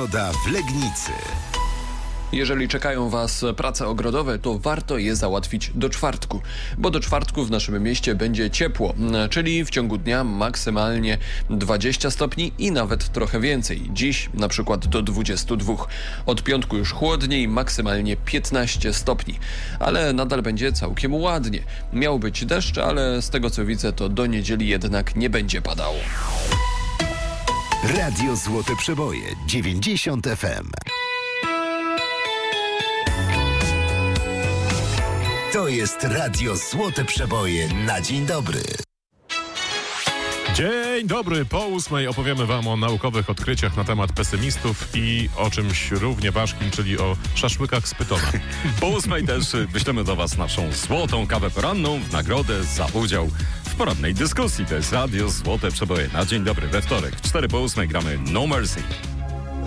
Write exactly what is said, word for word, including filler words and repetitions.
Pogoda w Legnicy. Jeżeli czekają Was prace ogrodowe, to warto je załatwić do czwartku, bo do czwartku w naszym mieście będzie ciepło, czyli w ciągu dnia maksymalnie dwadzieścia stopni i nawet trochę więcej. Dziś na przykład do dwudziestu dwóch. Od piątku już chłodniej, maksymalnie piętnaście stopni, ale nadal będzie całkiem ładnie. Miał być deszcz, ale z tego co widzę, to do niedzieli jednak nie będzie padało. Radio Złote Przeboje dziewięćdziesiąt F M. To jest Radio Złote Przeboje na dzień dobry. Dzień dobry, po ósmej opowiemy Wam o naukowych odkryciach na temat pesymistów i o czymś równie ważkim, czyli o szaszłykach z pytona. Po ósmej też wyślemy do Was naszą złotą kawę poranną w nagrodę za udział w porannej dyskusji. To jest Radio Złote Przeboje na dzień dobry we wtorek. Cztery po ósmej gramy No Mercy.